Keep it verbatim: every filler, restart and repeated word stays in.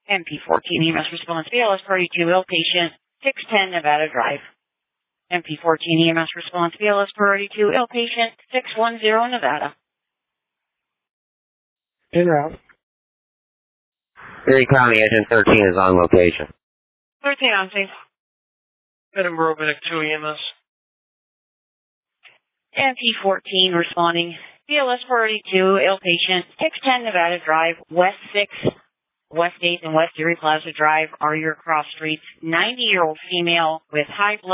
M P fourteen E M S response, B L S party two, ill patient, six ten Nevada Drive. M P fourteen E M S response, B L S party two, ill patient, six one zero Nevada. En route. Erie County Agent thirteen is on location. thirteen on scene. Edinburgh Medic two E M S. M P fourteen responding, B L S party two, ill patient, six ten Nevada Drive, West six, West eighth and West Erie Plaza Drive are your cross streets. ninety-year-old female with high blood